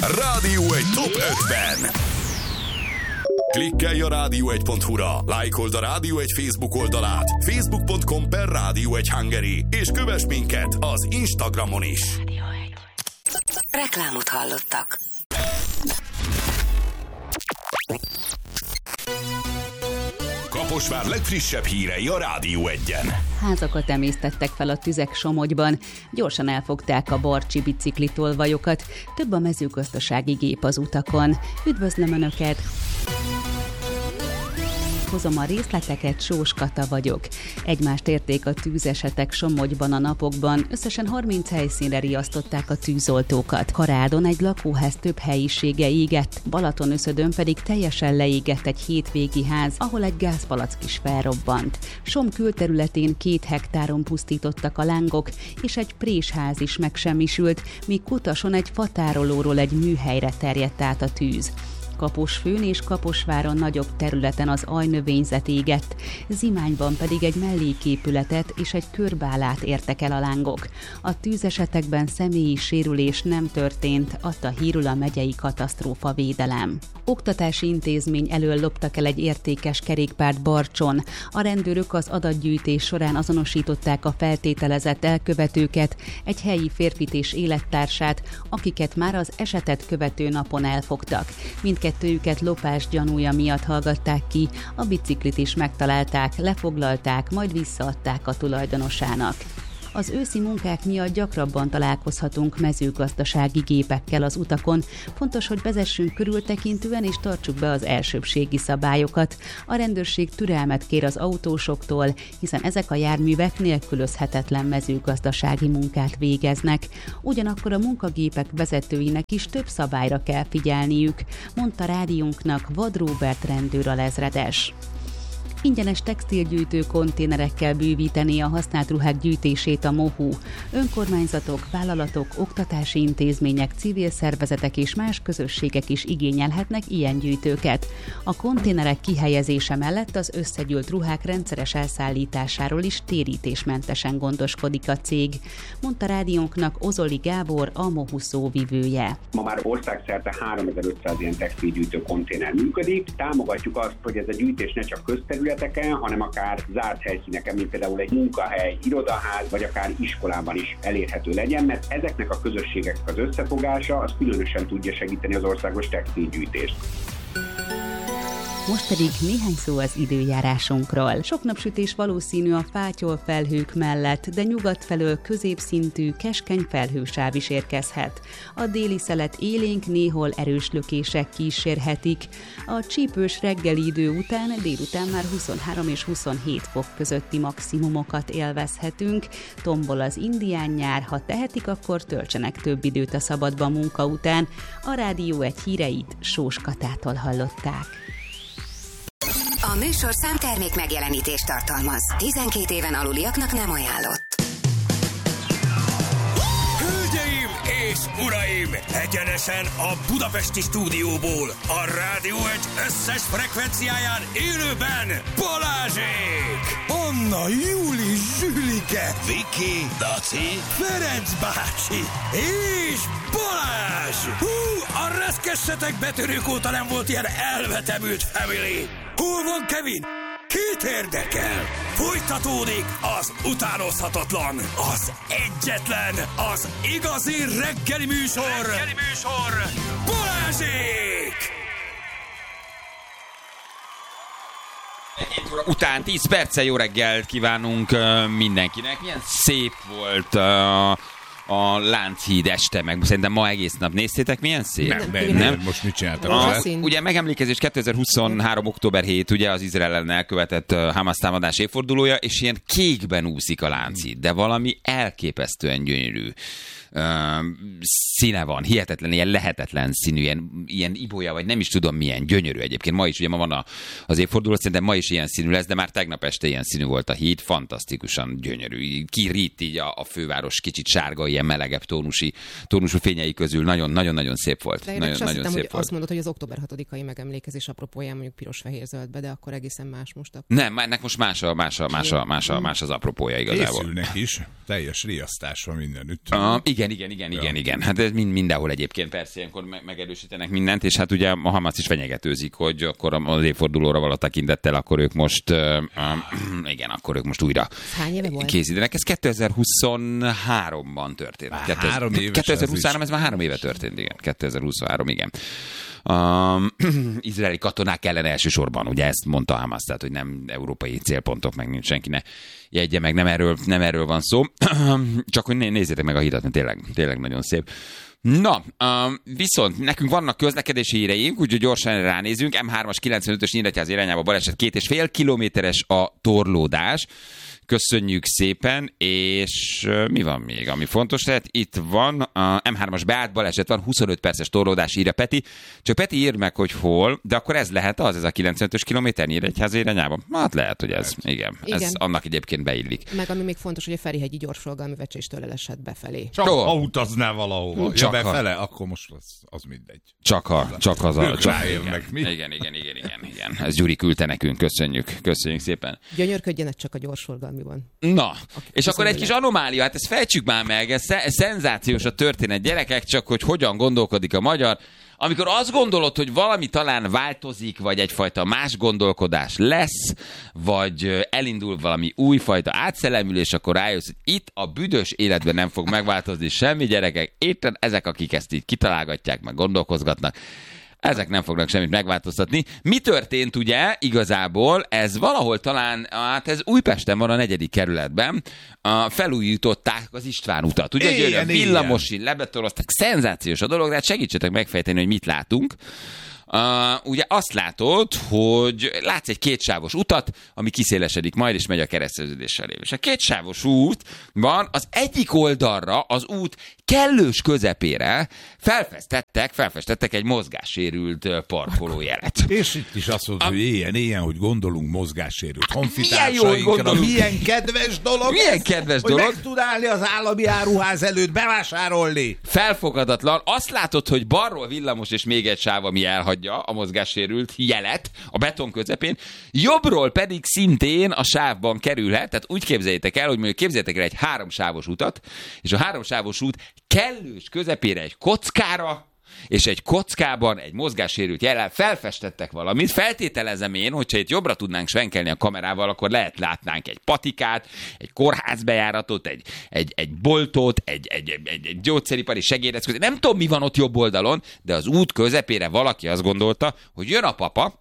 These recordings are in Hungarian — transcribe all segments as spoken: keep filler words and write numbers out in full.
Rádió egy top ötven. Klikkelj a rádió egy pont hu-ra, lájkold a Rádió egy Facebook oldalát, facebook pont com per Rádió egy Hungary, és kövess minket az Instagramon is. Reklámot hallottak. Kaposvár legfrissebb hírei a Rádió egyen. Házakat emésztettek fel a tüzek Somogyban, gyorsan elfogták a barcsi biciklitolvajokat, több a mezőgazdasági gép az utakon. Üdvözlöm Önöket! Hozom a részleteket, Sós Kata vagyok. Egymást érték a tűzesetek Somogyban a napokban, összesen harminc helyszínre riasztották a tűzoltókat. Karádon egy lakóház több helyisége égett, Balatonöszödön pedig teljesen leégett egy hétvégi ház, ahol egy gázpalack is felrobbant. Som külterületén két hektáron pusztítottak a lángok, és egy présház is megsemmisült, míg Kutason egy fatárolóról egy műhelyre terjedt át a tűz. Kaposfőn és Kaposváron nagyobb területen az ajnövényzet égett, Zimányban pedig egy melléképületet és egy körbálát értek el a lángok. A tűzesetekben személyi sérülés nem történt, adta hírül a megyei katasztrófavédelem. Oktatási intézmény elől loptak el egy értékes kerékpárt Barcson. A rendőrök az adatgyűjtés során azonosították a feltételezett elkövetőket, egy helyi férfit és élettársát, akiket már az esetet követő napon elfogtak. Mindkettőjüket lopás gyanúja miatt hallgatták ki, a biciklit is megtalálták, lefoglalták, majd visszaadták a tulajdonosának. Az őszi munkák miatt gyakrabban találkozhatunk mezőgazdasági gépekkel az utakon. Fontos, hogy vezessünk körültekintően és tartsuk be az elsőbbségi szabályokat. A rendőrség türelmet kér az autósoktól, hiszen ezek a járművek nélkülözhetetlen mezőgazdasági munkát végeznek. Ugyanakkor a munkagépek vezetőinek is több szabályra kell figyelniük, mondta rádiónknak Vad Róbert rendőralezredes. Ingyenes textilgyűjtő konténerekkel bővítené a használt ruhák gyűjtését a MOHU. Önkormányzatok, vállalatok, oktatási intézmények, civil szervezetek és más közösségek is igényelhetnek ilyen gyűjtőket. A konténerek kihelyezése mellett az összegyűlt ruhák rendszeres elszállításáról is térítésmentesen gondoskodik a cég, mondta rádiónknak Ozoli Gábor, a MOHU szóvivője. Ma már országszerte háromezer-ötszáz ilyen textilgyűjtő konténer működik. Támogatjuk azt, hogy ez a gyűjtés ne csak közterület, hanem akár zárt helyszíneken, mint például egy munkahely, irodaház, vagy akár iskolában is elérhető legyen, mert ezeknek a közösségeknek az összefogása az különösen tudja segíteni az országos textilgyűjtést. Most pedig néhány szó az időjárásunkról. Sok napsütés valószínű a fátyol felhők mellett, de nyugat felől középszintű, keskeny felhősáv is érkezhet. A déli szelet élénk, néhol erős lökések kísérhetik. A csípős reggeli idő után délután már huszonhárom és huszonhét fok közötti maximumokat élvezhetünk. Tombol az indián nyár, ha tehetik, akkor töltsenek több időt a szabadban munka után. A Rádió egy híreit Sós Katától hallották. A műsorszám termék megjelenítést tartalmaz. tizenkét éven aluliaknak nem ajánlott. Hölgyeim és uraim! Egyenesen a budapesti stúdióból, a Rádió egy összes frekvenciáján élőben Balázsék! Anna, Júli, Zsülike, Viki, Daci, Ferenc bácsi és Balázs! Hú, a reszkessetek betörők óta nem volt ilyen elvetemült family! Hol van Kevin? Kit érdekel? Folytatódik az utánozhatatlan, az egyetlen, az igazi reggeli műsor, reggeli műsor, Balázsék! Után tíz perccel jó reggelt kívánunk mindenkinek. Milyen szép volt a... a Lánchíd este, meg szerintem ma egész nap néztétek, milyen szép? Nem, nem, nem. Most mit csináltak? A, ugye megemlékezés kétezer-huszonhárom. október hetedike, ugye az Izrael ellen elkövetett Hamas támadás évfordulója, és ilyen kékben úszik a Lánchíd, de valami elképesztően gyönyörű uh, színe van, hihetetlen, ilyen lehetetlen színű, ilyen, ilyen ibolya, vagy nem is tudom milyen, gyönyörű egyébként. Ma is, ugye ma van a, az évforduló, szerintem ma is ilyen színű lesz, de már tegnap este ilyen színű volt a híd, fantasztikusan gyönyörű. Kirít így a, a főváros kicsit sárga, ilyen melegebb tónusi, tónusú fényei közül. Nagyon-nagyon szép volt. De én nagyon, azt nagyon hittem, szép hogy volt. azt mondod, hogy az október hatodikai megemlékezés apropóján mondjuk piros-fehér-zöldbe, de akkor egészen más most. Akkor. Nem, ennek most más, a, más, a, más, a, más, a, más az apropója igazából. Készülnek is, teljes riasztás van mindenütt. Uh, igen, igen, igen, igen, igen, igen. Hát ez mind, mindenhol egyébként persze ilyenkor me- megerősítenek mindent, és hát ugye a Hamas is fenyegetőzik, hogy akkor az évfordulóra való tekintettel, akkor ők most, uh, um, igen, akkor ők most újra Hány éve volt? készítenek. Ez kétezer-huszonháromban történt. Már Kettő- három éves kétezer-huszonhárom, ez már három éve történt, igen. kétezer-huszonhárom, igen. Um, izraeli katonák ellen elsősorban, ugye ezt mondta Hamas, tehát hogy nem európai célpontok, meg nincs senki, ne jegye meg, nem erről, nem erről van szó. Csak hogy nézzétek meg a hidat, mert tényleg, tényleg nagyon szép. Na, um, viszont nekünk vannak közlekedési híreink, úgyhogy gyorsan ránézünk. em hármas kilencvenötös Nyíregyház irányába baleset, két és fél kilométeres a torlódás. Köszönjük szépen, és uh, mi van még, ami fontos? Tehát itt van a em hármas beállt baleset, van huszonöt perces torlódás, írja Peti. Csak Peti ír meg, hogy hol, de akkor ez lehet az, ez a kilencvenötös kilométer Nyíregyház irányában? Hát lehet, hogy ez, igen, Igen. ez annak egyébként beillik. Meg ami még fontos, hogy a Ferihegyi gyorsforgalmi vecséstől elesett befelé. Csak Jó. ha utaznál valahova, Csak ja ha. befele, akkor most az, az mindegy. Csak, a, csak az a... Ők Csak, ráérnek, mi? igen, igen, igen, igen, igen. Ez Gyuri küldte nekünk, köszönjük, köszönjük szépen. Gyönyörködjenek csak a gyorsforgalmiban. Na, és akkor egy viszont kis anomália, hát ezt fejtsük már meg, ez sze- szenzációs a történet, gyerekek, csak hogy hogyan gondolkodik a magyar. Amikor azt gondolod, hogy valami talán változik, vagy egyfajta más gondolkodás lesz, vagy elindul valami újfajta átszellemülés, akkor rájössz, hogy itt a büdös életben nem fog megváltozni semmi, gyerekek. Éppen ezek, akik ezt így kitalálgatják, meg gondolkozgatnak, ezek nem fognak semmit megváltoztatni. Mi történt ugye igazából? Ez valahol talán, hát ez Újpesten van a negyedik kerületben, a, felújították az István utat. Ugye, Ilyen, hogy a villamosin lebetorozták, szenzációs a dolog, de hát segítsetek megfejteni, hogy mit látunk. Uh, ugye azt látod, hogy látsz egy kétsávos utat, ami kiszélesedik majd, és megy a kereszteződéssel lévő. És a kétsávos út van, az egyik oldalra, az út kellős közepére felfestettek, felfestettek egy mozgássérült parkolójelet. És itt is azt mondod, hogy ilyen, ilyen, hogy gondolunk mozgássérült Milyen jól honfitársainkra. gondolunk. Milyen kedves dolog Milyen ez, kedves hogy dolog. meg tud állni az állami áruház előtt bevásárolni. Felfogadatlan. Azt látod, hogy balról villamos és még egy sáv, ami elhagyja a mozgássérült jelet a beton közepén, jobbról pedig szintén a sávban kerülhet, tehát úgy képzeljétek el, hogy mondjuk képzeljétek el egy háromsávos utat, és a háromsávos út kellős közepére egy kockára, és egy kockában egy mozgássérült jellel felfestettek valamit. Feltételezem én, hogyha itt jobbra tudnánk svenkelni a kamerával, akkor lehet látnánk egy patikát, egy kórházbejáratot, egy, egy, egy boltot, egy, egy, egy, egy, egy gyógyszeripari segédeszköz. Nem tudom, mi van ott jobb oldalon, de az út közepére valaki azt gondolta, hogy jön a papa,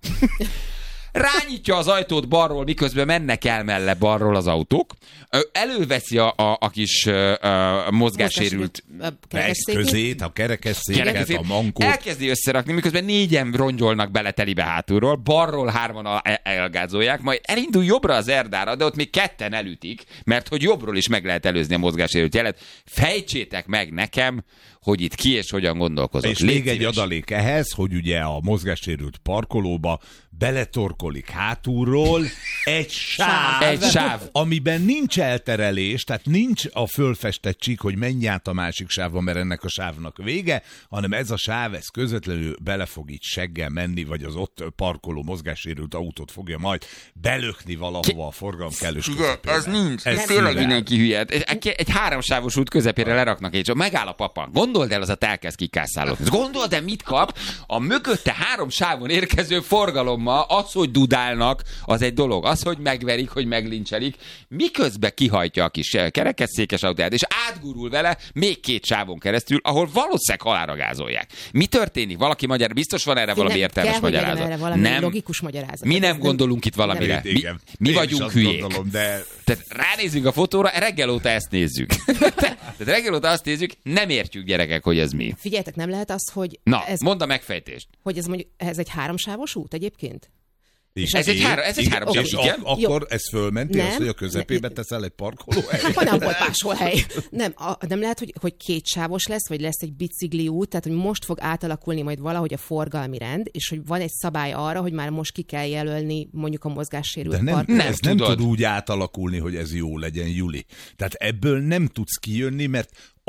rányítja az ajtót balról, miközben mennek el melle balról az autók, előveszi a, a, a kis a, a mozgássérült Eszközét, a kerekesszéket, a mankót. elkezdi összerakni, miközben négyen rongyolnak bele telibe hátulról, balról hárman elgázolják, majd elindul jobbra az Erdára, de ott még ketten elütik, mert hogy jobbról is meg lehet előzni a mozgássérült jelet. Fejtsétek meg nekem, hogy itt ki és hogyan gondolkozott. És Légy még egy szíves. adalék ehhez, hogy ugye a mozgássérült parkolóba beletorkolik hátulról egy sáv, Egy sáv. amiben nincs elterelés, tehát nincs a fölfestett csík, hogy menj át a másik sávba, mert ennek a sávnak vége, hanem ez a sáv, ez közvetlenül bele fog így seggel menni, vagy az ott parkoló mozgássérült autót fogja majd belökni valahova a forgalom kellős közepére. Az nincs. Ez Ez tényleg szíven. mindenki hülye. Egy, egy háromsávos út közepére leraknak egy, megáll a papa. Gondold el, az a elkezd kikászálódni. Gondold el, mit kap a mögötte három sávon érkező forgalommal. Az, hogy dudálnak, az egy dolog. Az, hogy megverik, hogy meglincselik, miközben kihajtja a kis kerekesszékes autóját, és átgurul vele még két sávon keresztül, ahol valószínűleg halálra gázolják. Mi történik? Valaki magyar, biztos van erre valami nem, értelmes kell, hogy legyen magyarázat. erre valami Nem. logikus magyarázat. Mi Ez nem gondolunk itt valamire. Igen. Igen. Mi, mi Én is vagyunk azt hülyék. gondolom, de... Tehát ránézünk a fotóra, reggel óta ezt nézzük. Tehát reggel óta azt nézzük, nem értjük, gyerekek, hogy ez mi. Figyeljetek, nem lehet az, hogy Na, ez, mondd a megfejtést. hogy ez mondjuk, ez egy háromsávos út egyébként? És Ez egy három- ez egy háromsávos, És igen. ak- akkor ez fölmenti Nem. azt, hogy a közepébe teszel egy parkolóhelyet? Hát, ha nem volt máshol hely. Nem, a, nem lehet, hogy, hogy kétsávos lesz, vagy lesz egy bicikli út, tehát hogy most fog átalakulni majd valahogy a forgalmi rend, és hogy van egy szabály arra, hogy már most ki kell jelölni mondjuk a mozgássérült De nem, parkolót. ez nem tudod. tud úgy átalakulni, hogy ez jó legyen, Juli. Tehát ebből nem tudsz kijönni, mert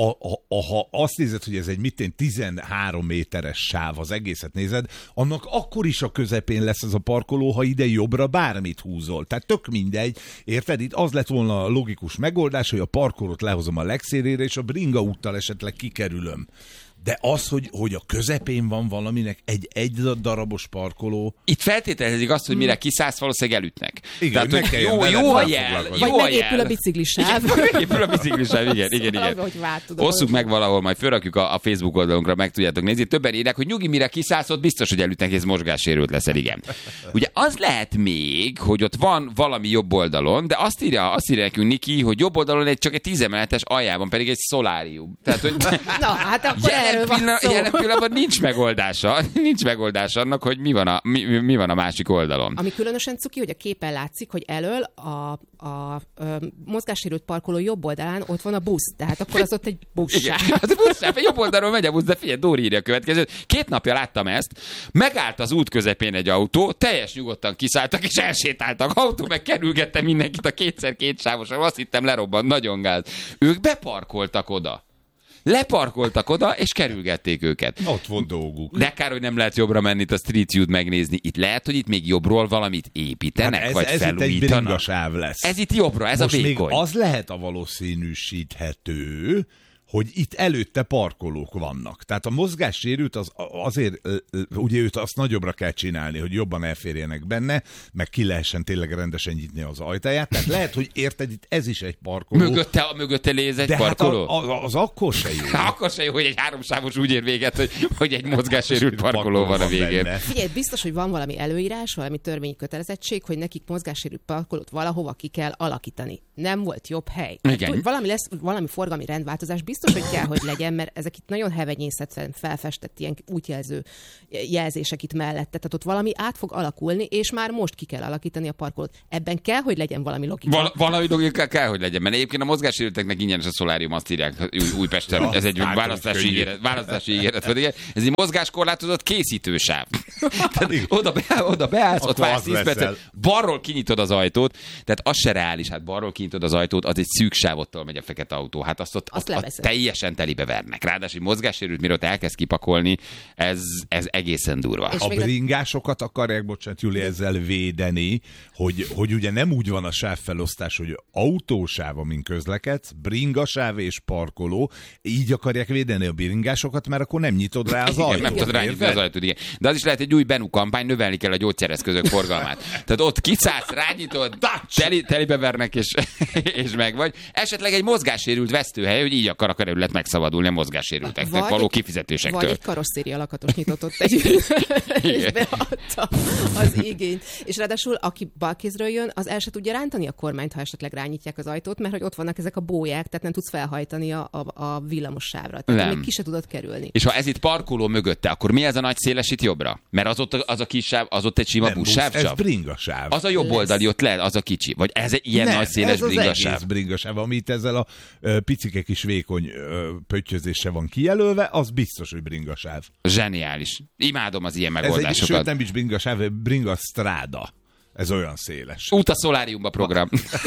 a, a, ha azt nézed, hogy ez egy mitén tizenhárom méteres sáv, az egészet nézed, annak akkor is a közepén lesz ez a parkoló, ha ide jobbra bármit húzol. Tehát tök mindegy, érted? Itt az lett volna a logikus megoldás, hogy a parkolót lehozom a legszélére, és a bringa úttal esetleg kikerülöm. De az, hogy, hogy a közepén van valaminek egy egy darabos parkoló... Itt feltételezik azt, hogy mire kiszállsz, valószínűleg elütnek. Igen, tehát, hogy jó, jó a jel. Vagy jó a megépül jel. a biciklisáv. Megépül a biciklisáv, igen, igen, igen. Osszuk meg valahol, majd fölrakjuk a, a Facebook oldalunkra, meg tudjátok nézni. Többen írják, hogy nyugi, mire kiszállsz, ott biztos, hogy elütnek, és mozgássérült leszel, igen. Ugye az lehet még, hogy ott van valami jobb oldalon, de azt írja, azt írja nekünk Niki, hogy jobb oldalon egy, csak egy tízemeletes, aljában pedig egy szolárium. Tehát, hogy Na, hát akkor jelen, pillanat, jelen pillanatban nincs megoldása. Nincs megoldása annak, hogy mi van a, mi, mi van a másik oldalon. Ami különösen cuki, hogy a képen látszik, hogy elől a, a, a, a mozgássérült parkoló jobb oldalán ott van a busz. Tehát akkor az ott egy buszsáv. Hát a buszsáv, jobb oldalról megy a busz, de figyelj, Dóri írja a következőt. Két napja láttam ezt, megállt az út közepén egy autó, teljes nyugodtan kiszálltak és elsétáltak. Autó meg kerülgette mindenkit a kétszer két sávosan. Azt hittem lerobbant, nagyon gáz. Ők beparkoltak oda. Leparkoltak oda, és kerülgették őket. Ott van dolguk. De kár, hogy nem lehet jobbra menni itt a Street View-t megnézni. Itt lehet, hogy itt még jobbról valamit építenek, hát ez, vagy ez felújítanak. Ez itt egy bringasáv lesz. Ez itt jobbra, ez Most a vékony. még az lehet a valószínűsíthető, hogy itt előtte parkolók vannak. Tehát a mozgássérült az azért, ugye őt azt nagyobbra kell csinálni, hogy jobban elférjenek benne, meg ki lehessen tényleg rendesen nyitni az ajtaját. Tehát lehet, hogy érted, itt ez is egy parkoló. Mögötte, mögötte léz egy de parkoló? Hát a, a, az akkor se jó. Akkor se jó, hogy egy háromsávos úgy ér véget, hogy, hogy egy mozgássérült parkoló van a végén. Benne. Figyelj, biztos, hogy van valami előírás, valami törvényi kötelezettség, hogy nekik mozgássérült parkolót valahova ki kell alakítani. Nem volt jobb hely. Igen. Hát, valami lesz, valami forgalmi rendváltozás biztos, hogy kell, hogy legyen, mert ezek itt nagyon hevenyészetesen felfestett ilyen útjelző jelzések itt mellette. Tehát ott valami át fog alakulni, és már most ki kell alakítani a parkolót. Ebben kell, hogy legyen valami logika. Val- valami logika kell, hogy legyen, mert egyébként a mozgássérülteknek ingyenes a szolárium, azt írják Újpesten. Ja, ez egy látom, választási ígéret, választási ígéret. Ez egy mozgáskorlátozott készítősáv. oda, be, oda beállsz, ott vársz tíz percet, balról kinyitod az ajtót, tehát az se reális, hát balról kinyitod az ajtót, az egy szűk sávottól megy a fekete autó. Hát azt ott, azt ott, ott teljesen telibe vernek. Ráadásul mozgássérült, mire ott elkezd kipakolni, ez, ez egészen durva. A bringásokat akarják, bocsánat, Júli, ezzel védeni, hogy, hogy ugye nem úgy van a sávfelosztás, hogy autósáv, amin közlekedsz, bringasáv és parkoló, így akarják védeni a bringásokat, mert akkor nem nyitod rá az ajtót. Nem tudod rányitni az ajtót, igen. De az is lehet egy új Benú kampány, növelni kell a gyógyszereszközök forgalmát. Tehát ott kiszállsz, rányitod, teli, telibe vernek, és, és meg vagy. Esetleg egy mozgássérült vesztőhely, hogy így akar a kerület megszabadulni a mozgássérülteknek való kifizetésektől. Vagy egy karosszéria lakatos nyitott ott egy és beadta az igényt. És ráadásul, aki balkézről jön, az el se tudja rántani a kormányt, ha esetleg rányitják az ajtót, mert hogy ott vannak ezek a bóják, tehát nem tudsz felhajtani a, a, a villamos sávra. Tehát még ki se tudod kerülni. És ha ez itt parkoló mögötte, akkor mi ez a nagy széles itt jobbra? Mert az ott, az a kis sáv, az ott egy sima buszsáv Ez bringasáv. Az a jobb oldali ott le, az a kicsi. Vagy ez egy ilyen nem, nagy széles ez az bringasáv? egész bringasáv, amit ezzel a uh, picike kis vékony uh, pöttyözése van kijelölve, az biztos, hogy bringasáv. Zseniális. Imádom az ilyen Ez megoldásokat. egy, sőt, nem is bringasáv, bringastráda. Ez olyan széles. Út a szoláriumba program.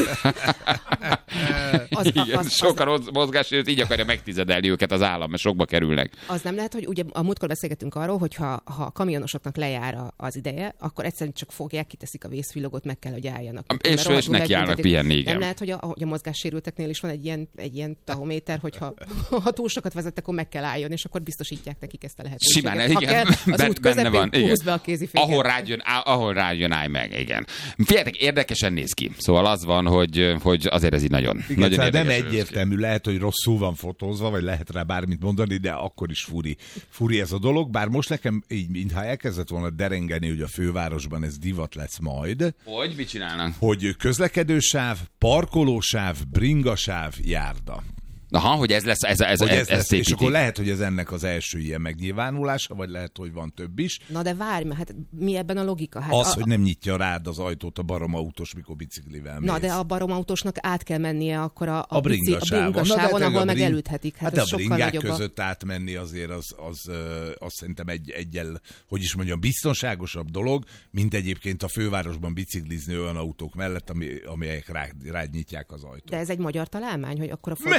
az, Igen, az, sokan az, mozgásért így akarja megtizedelni őket az állam, mert sokba kerülnek. Az nem lehet, hogy ugye a múltkor beszélgetünk arról, hogy ha, ha a kamionosoknak lejár az ideje, akkor egyszerűen csak fogják, kiteszik a vészvilogot, meg kell, hogy álljanak. És, és neki állnak pihenni, igen. Nem lehet, hogy a, hogy a mozgássérülteknél is van egy ilyen, egy ilyen tahométer, hogyha ha túl sokat vezet, akkor meg kell álljon, és akkor biztosítják nekik ezt a lehetőséget. Simán, ha igen. kell, az Ben, út közepén van, húzd be a kéziféket. Ahol rájön, ahol rájön, állj meg, igen. Figyeljetek, érdekesen néz ki. Szóval az van, hogy, hogy azért ez így nagyon, igen, nagyon érdekes. Nem érdekes. egyértelmű, lehet, hogy rosszul van fotózva, vagy lehet rá bármit mondani, de akkor is furi, furi ez a dolog. Bár most nekem így, mintha elkezdett volna derengeni, hogy a fővárosban ez divat lesz majd. Hogy? Mit csinálnak? Hogy közlekedősáv, parkolósáv, bringasáv, járda. Aha, hogy ez lesz, ez, ez, hogy ez, ez, ez ez és akkor lehet, hogy ez ennek az első ilyen megnyilvánulása, vagy lehet, hogy van több is. Na de várj, mert hát mi ebben a logika? Hát az, a, hogy nem nyitja rád az ajtót a baromautós, mikor biciklivel mész. Na de a baromautósnak át kell mennie akkor a, a, a bringasávon, bringasávon ahol a meg bring... elüthetik. Hát, hát a bringák a... között átmenni azért az, az, az, az szerintem egy, egyel, hogy is mondjam, biztonságosabb dolog, mint egyébként a fővárosban biciklizni olyan autók mellett, ami, amelyek rád, rád nyitják az ajtót. De ez egy magyar találmány, hogy akkor a forgalom... Nem tudom,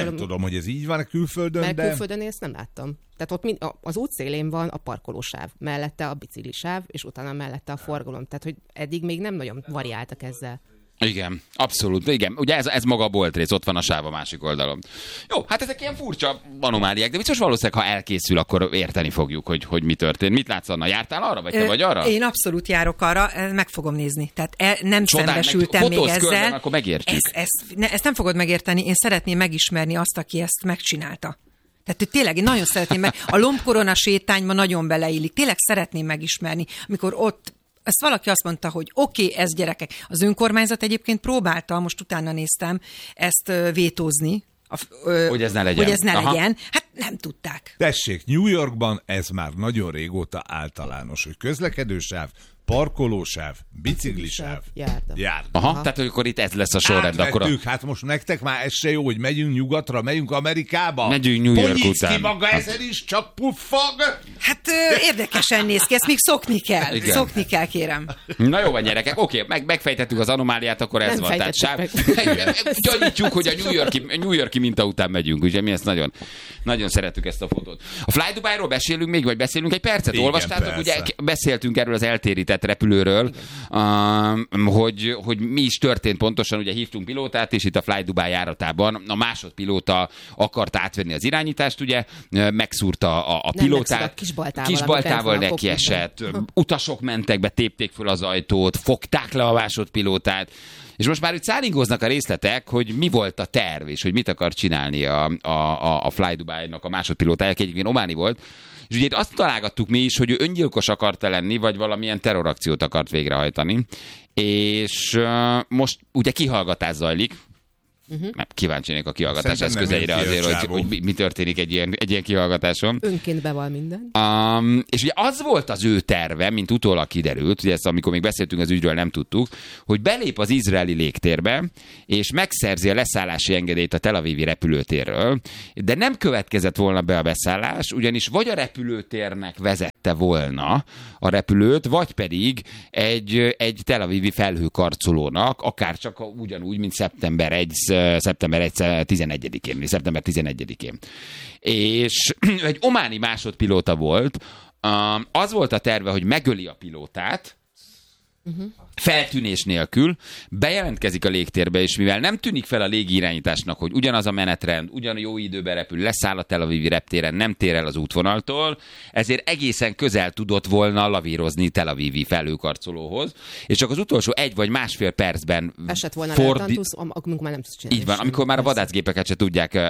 hogy ez így van a külföldön, Mert de... külföldön én ezt nem láttam. Tehát ott mind, az út szélén van a parkolósáv, mellette a biciklisáv, és utána mellette a forgalom. Tehát, hogy eddig még nem nagyon variáltak ezzel. Igen, abszolút, igen. Ugye ez, ez maga a boltrész, ott van a sáv a másik oldalon. Jó, hát ezek ilyen furcsa anomáliák, de biztos valószínűleg, ha elkészül, akkor érteni fogjuk, hogy, hogy mi történt. Mit látsz, Anna? Jártál arra, vagy te vagy arra? Én abszolút járok arra, meg fogom nézni. Tehát e, nem Csodál, szembesültem meg, még ezzel. Körben, akkor megértjük. Ezt, ezt, ne, ezt nem fogod megérteni, én szeretném megismerni azt, aki ezt megcsinálta. Tehát hogy tényleg én nagyon szeretném meg, a lombkorona sétányban nagyon beleillik. Tényleg szeretném megismerni, amikor ott ezt valaki azt mondta, hogy oké, okay, ez gyerekek. Az önkormányzat egyébként próbálta, most utána néztem, ezt ö, vétózni. A, ö, hogy ez ne legyen. Hogy ez ne legyen. Hát nem tudták. Tessék, New Yorkban ez már nagyon régóta általános, hogy közlekedősáv, parkolósáv, biciklisáv, járda. járda. Aha, Aha, tehát akkor itt ez lesz a sorrend. Akkor a... hát most nektek már ez se jó, hogy megyünk nyugatra, megyünk Amerikába. Megyünk New York Ponyicki után. maga ezer is csak puffog. Hát ö, érdekesen néz ki, ezt még szokni kell. Igen. Szokni kell, kérem. Na jó van, gyerekek, oké, meg, megfejtettük az anomáliát, akkor ez Nem van. Tehát sáv... fejtettük Gyanítjuk, hogy a New Yorki, New Yorki minta után megyünk, ugye mi ezt nagyon, nagyon szeretjük ezt a fotót. A Fly Dubai-ról beszélünk még, vagy beszélünk egy percet? Igen, Olvastátok? persze. Ugye beszéltünk erről az eltérített repülőről, um, hogy, hogy mi is történt pontosan, ugye hívtunk pilótát, és itt a Fly Dubai járatában a másodpilóta akart átvenni az irányítást, ugye, megszúrta a, a Nem pilótát. megszúrt, kisbaltával, Kisbaltával ami bent neki van a esett. Utasok mentek be, tépték föl az ajtót, fogták le a másodpilótát, és most már itt szállingóznak a részletek, hogy mi volt a terv, és hogy mit akar csinálni a, a, a, a Fly Dubai-nak a másodpilótája, aki egyébként ománi volt. És ugye itt azt találgattuk mi is, hogy ő öngyilkos akarta lenni, vagy valamilyen terrorakciót akart végrehajtani. És uh, most ugye kihallgatás zajlik. Uh-huh. Kíváncsi lennék a kihallgatás eszközeire azért, hogy, hogy mi, mi történik egy ilyen, egy ilyen kihallgatáson. Önként beval minden. Um, és ugye az volt az ő terve, mint utólag kiderült, ugye ezt amikor még beszéltünk az ügyről, nem tudtuk, hogy belép az izraeli légtérbe, és megszerzi a leszállási engedélyt a Tel Avivi repülőtérről, de nem következett volna be a beszállás, ugyanis vagy a repülőtérnek vezette volna a repülőt, vagy pedig egy, egy Tel Avivi felhőkarcolónak, akár csak ugyanúgy, mint szeptember elseje, szeptember elseje tizenegyedikén, szeptember tizenegyedikén. És egy ománi másodpilóta volt, az volt a terve, hogy megöli a pilótát, Uh-huh. feltűnés nélkül, bejelentkezik a légtérbe, és mivel nem tűnik fel a légirányításnak, hogy ugyanaz a menetrend, ugyan jó időben repül, leszáll a Tel Avivi reptéren, nem tér el az útvonaltól, ezért egészen közel tudott volna lavírozni Tel Avivi felhőkarcolóhoz, és csak az utolsó egy vagy másfél percben esett volna fordi... le, tusz, amikor már nem tudsz csinálni. Így van, amikor már a vadászgépeket se tudják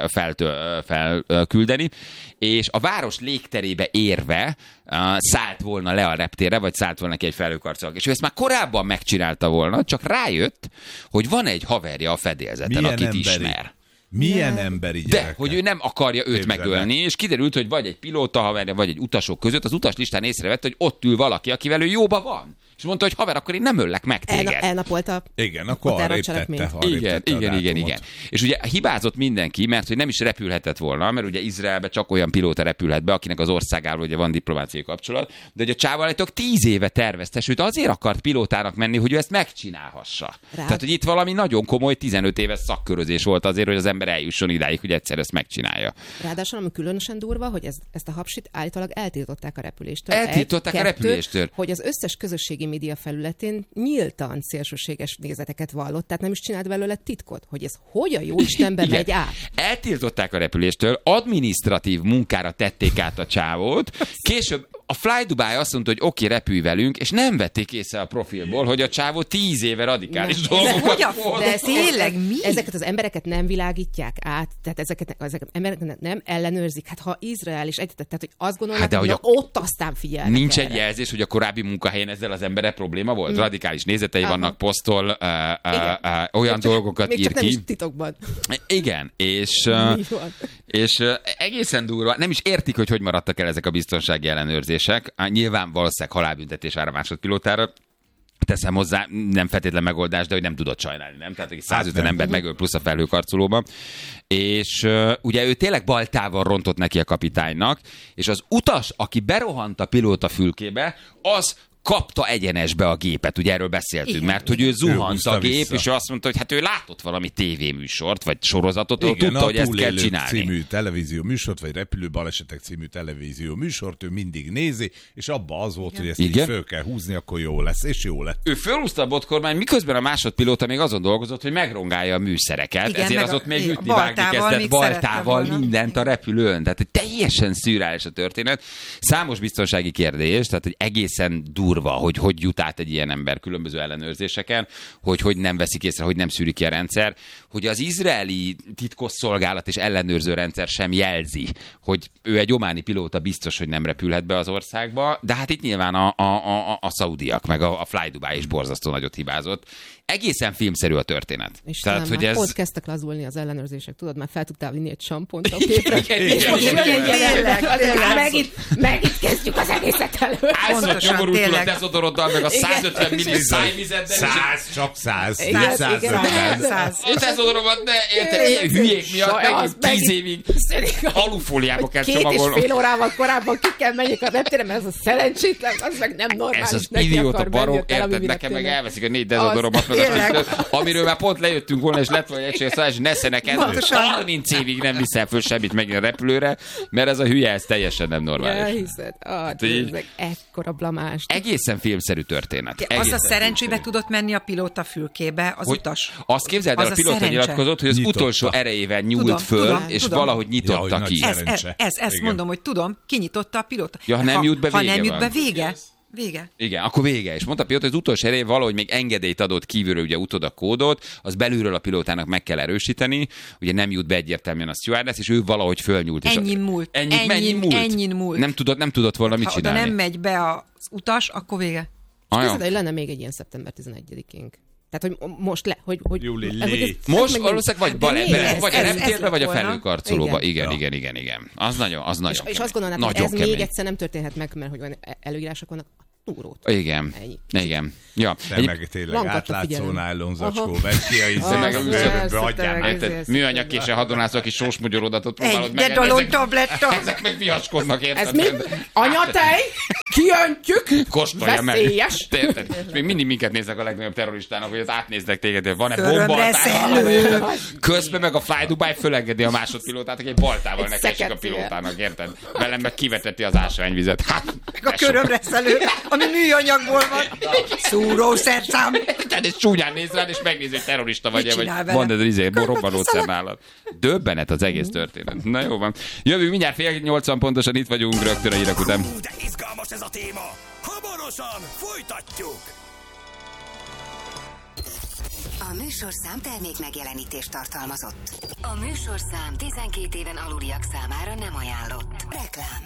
felküldeni, és a város légterébe érve uh, szállt volna le a reptérre, vagy szállt volna ki egy felhőkarcoló. És ő ezt már korábban megcsinálta volna, csak rájött, hogy van egy haverja a fedélzeten, milyen akit emberi, ismer. Milyen Nem. emberi gyerekek. De, hogy ő nem akarja őt Képzelek. megölni, és kiderült, hogy vagy egy pilóta haverja, vagy egy utasok között az utaslistán észrevette, hogy ott ül valaki, akivel ő jóba van. És mondta, hogy haver, akkor én nem öllek meg téged. El, elnapolta. Igen, akkor arra tette. Igen, igen, igen, igen. És ugye hibázott mindenki, mert hogy nem is repülhetett volna, mert ugye Izraelbe csak olyan pilóta repülhet be, akinek az országával ugye van diplomáciai kapcsolat, de hogy a csávalátok tíz éve tervezte, sőt azért akart pilótának menni, hogy ő ezt megcsinálhassa. Rád. Tehát, hogy itt valami nagyon komoly tizenöt éves szakkörözés volt azért, hogy az ember eljusson idáig, hogy egyszer ezt megcsinálja. Ráadásul ami különösen durva, hogy ez, ezt a hapsit állítólag eltiltották a repüléstől. Eltiltották Egy, a repüléstől. Kettő, hogy az összes közösségi média felületén nyíltan szélsőséges nézeteket vallott, tehát nem is csinált belőle titkot, hogy ez hogy a jó Istenben megy át. Eltiltották a repüléstől, adminisztratív munkára tették át a csávót, később a Fly Dubai azt mondta, hogy oké, okay, repülj velünk, és nem vették észre a profilból, hogy a csávó tíz éve radikális nem. dolgokat De, fordul. de ez tényleg mi? Ezeket az embereket nem világítják át, tehát ezeket, ezeket az embereket nem ellenőrzik. Hát ha Izrael is egyetet, tehát hogy azt gondolnak, hát hogy, hogy a... ott aztán figyelnek. Nincs erre. egy jelzés, hogy a korábbi munkahelyen ezzel az emberre probléma volt? Mm. Radikális nézetei Aha. vannak, posztol, uh, uh, uh, olyan csak, dolgokat még ír csak ki. Nem is titokban. Igen, és, uh, és uh, egészen durva, nem is értik, hogy hogy maradtak el ezek a biztonsági ellenőrzések. Uh, nyilván valószínűleg halálbüntetés ára másodpilótára. Teszem hozzá, nem feltétlen megoldás, de hogy nem tudott sajnálni, nem? Tehát, hogy százötven hát ember megöl plusz a felhőkarcolóban. És uh, ugye ő tényleg baltával rontott neki a kapitánynak, és az utas, aki berohant a pilóta fülkébe, az kapta egyenesbe a gépet, ugye erről beszéltünk, igen, mert hogy ő zuhant a gép, vissza. És ő azt mondta, hogy hát ő látott valami tévéműsort, vagy sorozatot, igen, tudta, hogy ezt kell csinálni. Című televízió műsort, vagy Repülő balesetek című televízió műsort, ő mindig nézi, és abba az volt, igen, hogy ezt így föl kell húzni, akkor jó lesz, és jó lett. Ő fölhúzta a botkormány, miközben a másodpilóta még azon dolgozott, hogy megrongálja a műszereket, igen, ezért az ott még ütni vágni kezdett baltával mindent a repülőn. Tehát egy teljesen szürreális a történet. Számos biztonsági kérdés, tehát egy egészen durva, hogy hogy jut át egy ilyen ember különböző ellenőrzéseken, hogy hogy nem veszik észre, hogy nem szűri ki a rendszer, hogy az izraeli titkosszolgálat és ellenőrző rendszer sem jelzi, hogy ő egy ománi pilóta, biztos, hogy nem repülhet be az országba, de hát itt nyilván a, a, a, a szaudiak, meg a, a Fly Dubai is borzasztó nagyot hibázott. Egészen filmszerű a történet. És tehát, hogy ez... pont kezdtek lazulni az ellenőrzések, tudod, már fel tudtál vinni egy sampont a képre. És most megint kezdjük az egészet elő. Állszor nyomorultul a dezodoroddal, meg a százötven milli szájvizeddel. Száz, csak száz. száz. A dezodoromat ne, érted, ilyen hülyék miatt megint tíz évig alufóliába kell csomagolnom. Két és fél órával korábban ki kell menjek a reptére, mert ez a szerencsétlen, az meg nem normális. Ez az idióta barom, érted, nekem meg elveszik a négy dezodoromat, amiről már pont lejöttünk volna, és lett volna egy egységes és nesze neked, harminc évig nem viszel föl semmit megint a repülőre, mert ez a hülye, ez teljesen nem normális. Ja, hiszed. Ah, tényleg, ekkora blamás. Egészen filmszerű történet. Ja, az a szerencsébe tudott menni a pilóta fülkébe, az hogy utas. Azt képzeld el, a, a pilóta nyilatkozott, hogy az nyitotta. Utolsó erejével nyúlt tudom, föl, tudom, és tudom. Valahogy nyitotta ja, ki. Ez, ez, ez, ezt mondom, hogy tudom, kinyitotta a pilóta. Ja, ha nem jut be, vége Ha nem jut van. be, vége. Vége. Igen, akkor vége. És mondta a pilóta, hogy az utolsó erején valahogy még engedélyt adott kívülről, ugye utod a kódot, az belülről a pilótának meg kell erősíteni, ugye nem jut be egyértelműen a stewardess, és ő valahogy fölnyúlt. Ennyi múlt. Ennyi, ennyi múlt. Ennyi múlt. Nem tudott, nem tudott volna mit ha csinálni. Ha oda nem megy be az utas, akkor vége. És képzeld, hogy lenne még egy ilyen szeptember tizenegyedikén. Tehát, hogy most le, hogy... hogy, Júli, hogy ez, most valószínűleg vagy, bale, be, vagy a reptérbe, vagy a felhőkarcolóba. Igen, igen, igen, igen, igen. Az nagyon, az nagyon És, és azt gondolnám, hogy ez kemény. Még egyszer nem történhet meg, mert hogy van előírások vannak, túrót. Igen, ennyi. Igen. Ja. Te egy... meg tényleg átlátszó nájlon zacskó, vedd ki a izé, meg a üzletbe adjál. Műanyag késsel hadonászol, kis sósmogyorodatot próbálod meg. Egy dedalon tabletta. Ezek meg viaskodnak, érted? Ez mi? Anyatej? Kiöntjük? Kóstolja meg. Veszélyes. Még mindig minket néznek a legnagyobb terroristának, hogy átnéznek téged, van-e bomba? Közben meg a Fly Dubai fölengedi a másodpilótát, aki egy baltával nekesik a pilótának, érted? Velem meg kiveteti az ásványvizet. A körömreszelő, ami műanyagból van. Szúrószerszám. Tehát ez csúnyán néz rád, és megnézi, hogy terrorista vagy-e, vagy van ez izé, robbanószer nálad. Döbbenet az egész történet. Na jó van. Jövünk mindjárt fél nyolcvan pontosan, itt vagyunk rögtön a hírek után. De izgalmas ez a téma. Hamarosan folytatjuk. A műsorszám termék megjelenítést tartalmazott. A műsorszám tizenkét éven aluliak számára nem ajánlott. Reklám.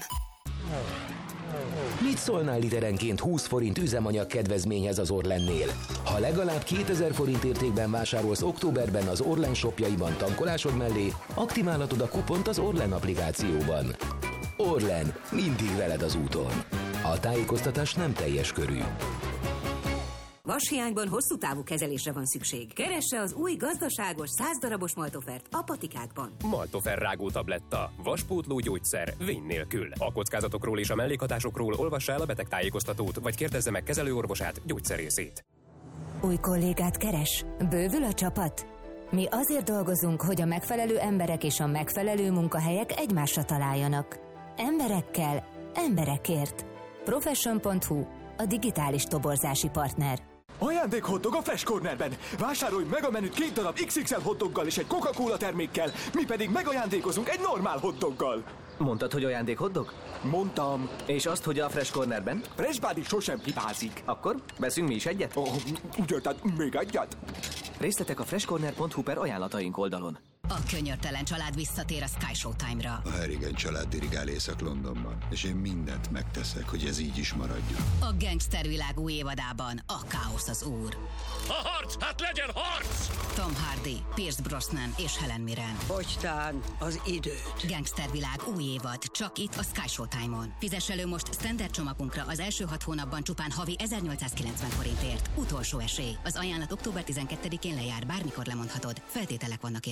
Mit szólnál literenként húsz forint üzemanyag kedvezményhez az Orlennél? Ha legalább kétezer forint értékben vásárolsz októberben az Orlen shopjaiban tankolásod mellé, aktiválhatod a kupont az Orlen applikációban. Orlen, mindig veled az úton. A tájékoztatás nem teljes körű. Vashiányban hosszú távú kezelésre van szükség. Keresse az új gazdaságos száz darabos Maltofert a patikákban. Maltofer rágó tabletta. Vaspótló gyógyszer. Vény nélkül. A kockázatokról és a mellékhatásokról olvassa el a betegtájékoztatót, vagy kérdezze meg kezelőorvosát, gyógyszerészét. Új kollégát keres? Bővül a csapat? Mi azért dolgozunk, hogy a megfelelő emberek és a megfelelő munkahelyek egymásra találjanak. Emberekkel, emberekért. Profession pont hu, a digitális toborzási partner. Ajándék hotdog a Fresh Cornerben! Vásárolj meg a menüt két darab iksz iksz el hotdoggal és egy Coca-Cola termékkel, mi pedig megajándékozunk egy normál hotdoggal. Mondtad, hogy ajándék hotdog? Mondtam. És azt, hogy a Fresh Cornerben? Fresh Body sosem hibázik. Akkor veszünk mi is egyet? Oh, ugye, tehát még egyet? Részletek a freshcorner pont hu per ajánlataink oldalon. A könyörtelen család visszatér a Sky Showtime-ra. A Harrigan család dirigál Észak-Londonban, és én mindent megteszek, hogy ez így is maradjon. A gangstervilág új évadában a káosz az úr. A harc, hát legyen harc! Tom Hardy, Pierce Brosnan és Helen Mirren. Fogytán az időt. Gangstervilág új évad, csak itt a Sky Showtime-on. Fizess elő most standard csomagunkra az első hat hónapban csupán havi ezernyolcszázkilencven forintért. Utolsó esély. Az ajánlat október tizenkettedikén lejár, bármikor lemondhatod. Feltételek vannak érvényben.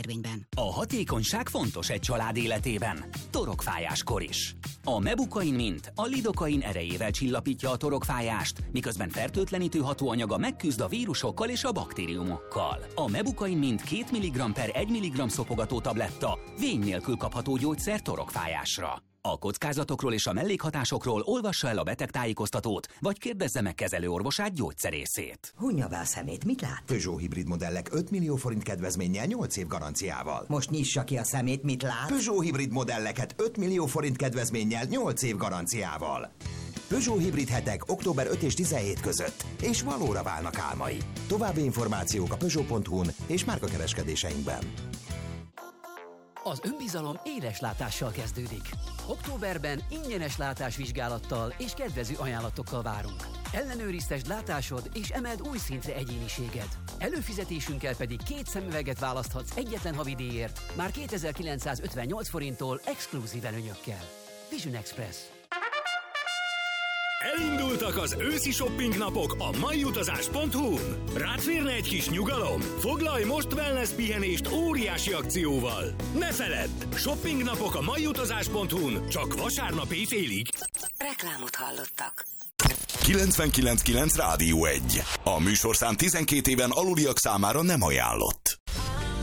A hatékonyság fontos egy család életében. Torokfájáskor is. A Mebukain Mint a lidokain erejével csillapítja a torokfájást, miközben fertőtlenítő hatóanyaga megküzd a vírusokkal és a baktériumokkal. A Mebukain Mint két milligramm per egy milligramm szopogató tabletta vény nélkül kapható gyógyszer torokfájásra. A kockázatokról és a mellékhatásokról olvassa el a betegtájékoztatót, vagy kérdezze meg kezelőorvosát, gyógyszerészét. Hunja be a szemét, mit lát? Peugeot hibrid modellek öt millió forint kedvezménnyel nyolc év garanciával. Most nyissa ki a szemét, mit lát? Peugeot hibrid modelleket öt millió forint kedvezménnyel nyolc év garanciával. Peugeot hibrid hetek október ötödike és tizenhetedike között, és valóra válnak álmai. További információk a peugeot pont hu-n és márkakereskedéseinkben. Az önbizalom éles látással kezdődik. Októberben ingyenes látásvizsgálattal és kedvező ajánlatokkal várunk. Ellenőriztesd látásod és emeld új szintre egyéniséged. Előfizetésünkkel pedig két szemüveget választhatsz egyetlen havidíjért, már kétezer-kilencszázötvennyolc forinttól exkluzív előnyökkel. Vision Express. Elindultak az őszi shopping napok a maiutazás pont hu-n. Rád férne egy kis nyugalom? Foglalj most wellness pihenést óriási akcióval. Ne feledd! Shopping napok a maiutazás pont hu-n csak vasárnap éjfélig. Reklámot hallottak. kilencvenkilenc kilenc Rádió egy. A műsorszám tizenkét éven aluliak számára nem ajánlott.